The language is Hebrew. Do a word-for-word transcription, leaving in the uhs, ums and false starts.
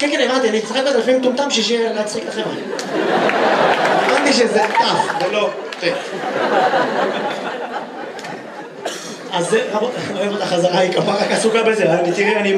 כן, כן, הבנתי, אני צחק על זה לפעמים טומטם שישי להצחיק לכם. הבנתי שזה טף, זה לא... אז זה, רבות, אוהב אותה חזרה, היא כפה רק עסוקה בזה, תראי, אני...